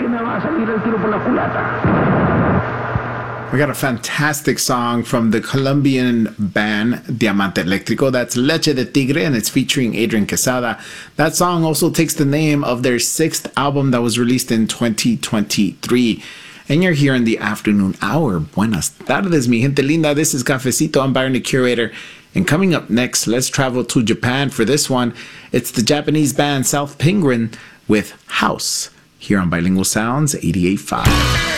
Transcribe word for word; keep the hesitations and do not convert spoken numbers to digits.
We got a fantastic song from the Colombian band Diamante Eléctrico. That's Leche de Tigre, and it's featuring Adrian Quesada. That song also takes the name of their sixth album that was released in twenty twenty-three. And you're here in the afternoon hour. Buenas tardes, mi gente linda. This is Cafecito. I'm Byron, the curator. And coming up next, let's travel to Japan for this one. It's the Japanese band South Penguin with House here on Bilingual Sounds eighty-eight point five.